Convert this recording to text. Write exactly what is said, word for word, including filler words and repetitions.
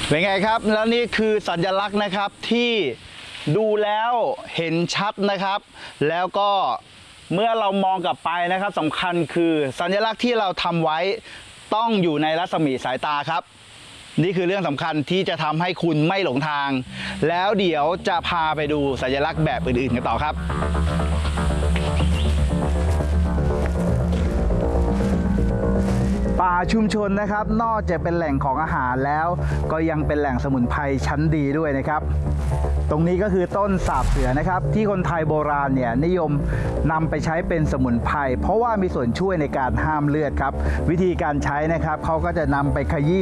เป็นไงครับแล้วนี่คือสัญลักษณ์นะครับที่ดูแล้วเห็นชัดนะครับแล้วก็เมื่อเรามองกลับไปนะครับสำคัญคือสัญลักษณ์ที่เราทำไว้ต้องอยู่ในรัศมีสายตาครับนี่คือเรื่องสำคัญที่จะทำให้คุณไม่หลงทางแล้วเดี๋ยวจะพาไปดูสัญลักษณ์แบบอื่นๆกันต่อครับป่าชุมชนนะครับนอกจากเป็นแหล่งของอาหารแล้วก็ยังเป็นแหล่งสมุนไพรชั้นดีด้วยนะครับตรงนี้ก็คือต้นสาบเสือนะครับที่คนไทยโบราณเนี่ยนิยมนำไปใช้เป็นสมุนไพรเพราะว่ามีส่วนช่วยในการห้ามเลือดครับวิธีการใช้นะครับเขาก็จะนำไปขยี้